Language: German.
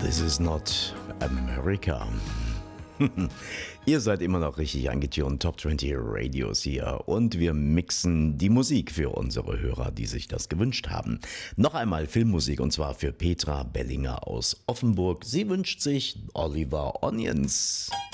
This is not America. Ihr seid immer noch richtig angetunt, Top 20 Radios hier und wir mixen die Musik für unsere Hörer, die sich das gewünscht haben. Noch einmal Filmmusik und zwar für Petra Bellinger aus Offenburg. Sie wünscht sich Oliver Onions.